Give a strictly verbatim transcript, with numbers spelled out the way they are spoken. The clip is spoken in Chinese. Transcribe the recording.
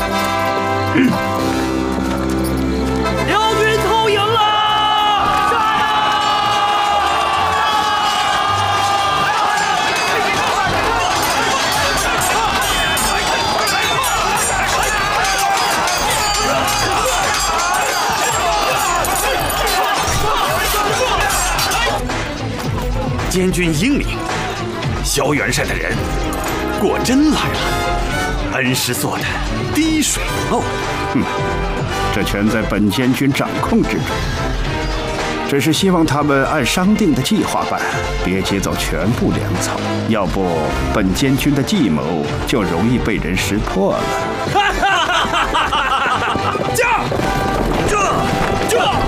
嗯 辽军偷营了！监军英明，萧元帅的人果真来了。恩师做的滴水不漏。 嗯，这全在本监军掌控之中。只是希望他们按商定的计划办，别劫走全部粮草，要不本监军的计谋就容易被人识破了。 哈哈哈哈哈！驾！这这。